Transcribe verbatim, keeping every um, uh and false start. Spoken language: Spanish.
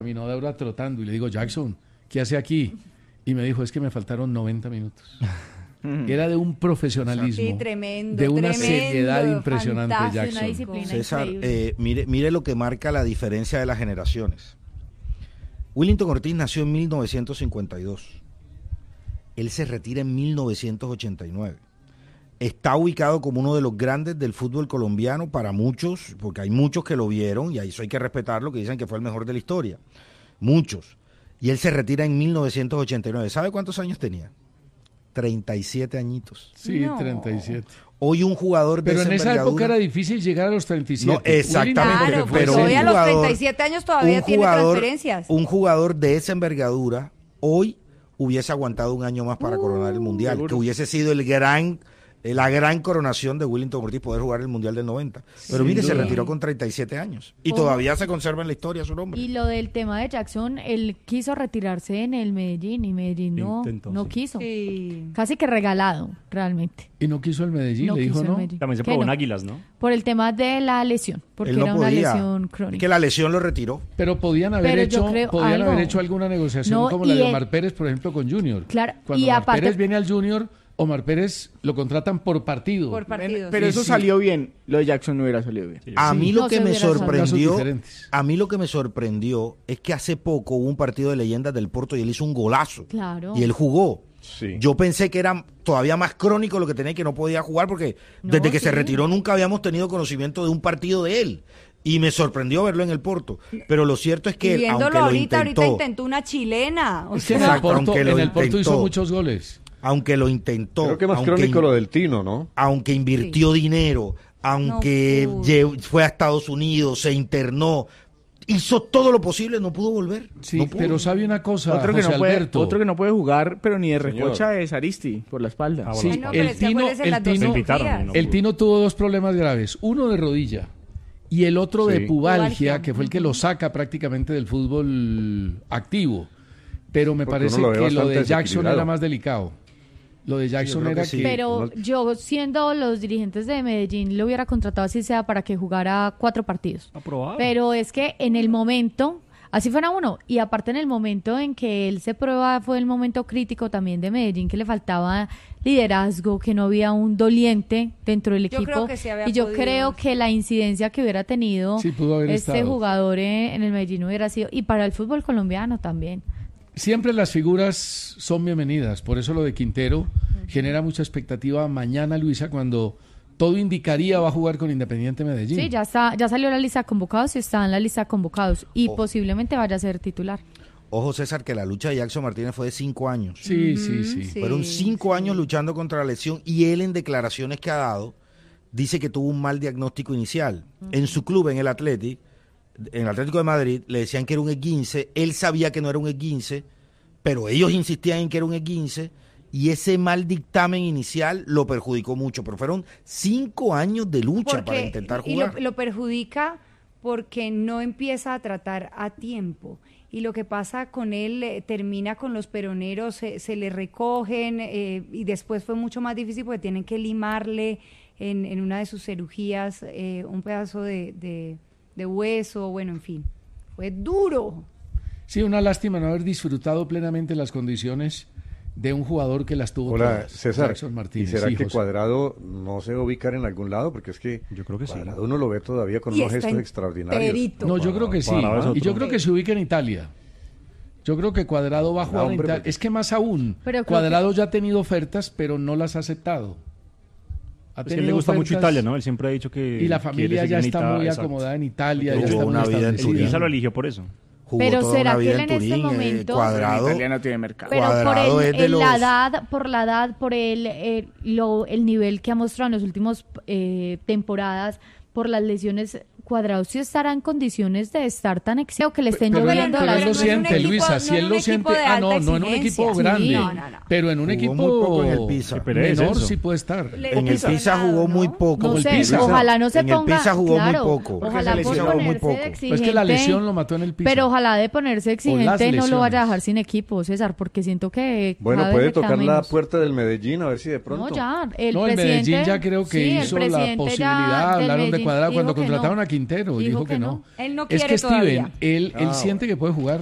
Caminó de hora trotando y le digo, Jackson, ¿qué hace aquí? Y me dijo, es que me faltaron noventa minutos. Era de un profesionalismo, sí, tremendo, de una tremendo, seriedad impresionante, Jackson. Una disciplina César, increíble. eh, mire, mire lo que marca la diferencia de las generaciones. Willington Ortiz nació en mil novecientos cincuenta y dos. Él se retira en mil novecientos ochenta y nueve. Está ubicado como uno de los grandes del fútbol colombiano para muchos, porque hay muchos que lo vieron, y a eso hay que respetarlo, que dicen que fue el mejor de la historia. Muchos. Y él se retira en mil novecientos ochenta y nueve. ¿Sabe cuántos años tenía? treinta y siete añitos. Sí, No. treinta y siete. Hoy un jugador de Pero en esa época era envergadura- difícil llegar a los treinta y siete. No, exactamente, Claro, Willington, pero pues un hoy a los jugador- treinta y siete años todavía un tiene jugador- transferencias. Un jugador de esa envergadura hoy hubiese aguantado un año más para coronar el Mundial, seguro. que hubiese sido el gran, eh, la gran coronación de Willington Ortiz, poder jugar el Mundial del noventa. Pero Sin mire, se duda. retiró con treinta y siete años y Ojo. todavía se conserva en la historia su nombre. Y lo del tema de Jackson, él quiso retirarse en el Medellín y Medellín no, Intentó, no sí. quiso. Sí. Casi que regalado, realmente. Y no quiso el Medellín, No le dijo quiso el no. Medellín. También se ¿Qué probó en no? Águilas, ¿no? Por el tema de la lesión, porque Él no era una podía. lesión Es crónica. que la lesión lo retiró. Pero podían haber Pero yo hecho creo podían algo. haber hecho alguna negociación No, como la y de él- Omar Pérez, por ejemplo, con Junior. Claro, Cuando y Omar aparte- Pérez viene al Junior, Omar Pérez lo contratan por partido. Por partidos. Pero Sí, eso sí. salió bien. Lo de Jackson no hubiera salido bien. A Sí. mí lo No que se me hubiera salvado. sorprendió, Casos diferentes. a mí lo que me sorprendió es que hace poco hubo un partido de leyendas del Porto y él hizo un golazo. Claro. Y él jugó. Sí. Yo pensé que era todavía más crónico lo que tenía y que no podía jugar porque No, desde que sí. se retiró nunca habíamos tenido conocimiento de un partido de él. Y me sorprendió verlo en el Porto. Pero lo cierto es que Y él, viéndolo aunque lo ahorita, intentó, ahorita intentó una chilena. O Es que en sea, el Exacto, Porto, aunque lo en el Porto hizo intentó. muchos goles. aunque lo intentó, Creo que más aunque, crónico lo del Tino, ¿no? aunque invirtió dinero, aunque No pudo. lle- fue a Estados Unidos, se internó, hizo todo lo posible, no pudo volver. Sí, No pudo. pero sabe una cosa, Otro que, José no puede, Alberto. otro que no puede jugar, pero ni de Señor. recocha es Aristi, por la espalda. Ah, Sí, Ay, no, pero el es que Tino, acuérdese el las dos Tino, Lo invitaron, cirugías. ¿no? el Tino tuvo dos problemas graves, uno de rodilla y el otro de Sí. pubalgia, Pubalgia. que fue el que lo saca prácticamente del fútbol activo. Pero me Porque parece uno lo ve que lo bastante de Jackson desequilibrado. era más delicado. Lo de Jackson creo que era sí. que... Pero no- yo, siendo los dirigentes de Medellín, lo hubiera contratado así sea para que jugara cuatro partidos. Aprobado. Pero es que en el momento, así fuera uno, y aparte en el momento en que él se prueba, fue el momento crítico también de Medellín, que le faltaba liderazgo, que no había un doliente dentro del Yo equipo. creo que sí había y yo podido. creo que la incidencia que hubiera tenido Sí, pudo haber este estado. jugador eh, en el Medellín hubiera sido, y para el fútbol colombiano también. Siempre las figuras son bienvenidas, por eso lo de Quintero genera mucha expectativa mañana, Luisa, cuando todo indicaría va a jugar con Independiente Medellín. Sí, ya está, ya salió la lista de convocados y está en la lista de convocados y Oh. posiblemente vaya a ser titular. Ojo, César, que la lucha de Jackson Martínez fue de cinco años. Sí, sí, sí. sí. Fueron cinco años luchando contra la lesión y él en declaraciones que ha dado dice que tuvo un mal diagnóstico inicial. En su club, en el Athletic, en el Atlético de Madrid, le decían que era un esguince, él sabía que no era un esguince, pero ellos insistían en que era un esguince y ese mal dictamen inicial lo perjudicó mucho, pero fueron cinco años de lucha Porque- para intentar y jugar. lo, lo perjudica porque no empieza a tratar a tiempo. Y lo que pasa con él, eh, termina con los peroneros, se, se le recogen eh, y después fue mucho más difícil porque tienen que limarle en, en una de sus cirugías eh, un pedazo de, de, de hueso, bueno, en fin, fue duro. Sí, una lástima no haber disfrutado plenamente las condiciones de un jugador que las tuvo Hola, todas, César. Jackson ¿Y Martínez. será Sí, que José. Cuadrado no se va a ubicar en algún lado? Porque es que Yo creo que sí. Cuadrado uno lo ve todavía con Y unos está gestos extraordinarios. enterito. No, yo creo que sí. Cuadrado es Y otro. yo creo que se ubica en Italia. Yo creo que Cuadrado va a No, jugar en hombre, Italia. porque- Es que más aún, Pero creo Cuadrado ya ha tenido ofertas, pero no las ha aceptado. Ha Es que a él le tenido gusta mucho ofertas Italia, ¿no? Él siempre ha dicho que Y la quiere familia seguir ya en está Italia, muy exacto. acomodada en Italia, Tuvo ya está una muy vida en establecida. Turín. Ibiza lo eligió por eso. Jugó Pero toda ¿será una que vida él en en este Turín, eh, momento- Cuadrado, En Italia no tiene mercado. Pero por Cuadrado el, es de el- los- la edad, por la edad, por el, eh, lo, el nivel que ha mostrado en las últimas eh, temporadas, por las lesiones, Cuadrado sí estará en condiciones de estar tan exento que le estén Pero, lloviendo pero las él lo no es un siente, equipo- Luisa, no si en él un lo equipo siente, de ah, alta no, no en un exigencia. equipo Sí, grande, no, no, no. pero en un Jugó equipo muy poco en el Pisa. Qué pereza menor eso. sí puede estar. Le- En el Pisa, Pisa jugó muy ¿no? poco. Como No el sé, Pisa. ojalá no se En el ponga, Pisa jugó muy claro, poco. Porque ojalá se por lesionó muy ponerse poco. de Pues exigente, Es que la lesión lo mató en el Pisa. pero ojalá de ponerse O exigente las no lo lesiones. vaya a dejar sin equipo, César, porque siento que Bueno, cada vez puede le queda tocar la menos. puerta del Medellín a ver si de pronto. No, ya, el no, el presidente, Medellín ya creo que sí, el hizo la presidente ya posibilidad, del hablaron de Medellín Cuadrado dijo cuando que no. contrataron a Quintero, Dijo dijo, que que, no. no. Él no Es quiere que Steven, todavía. él, él Ah, siente que puede jugar.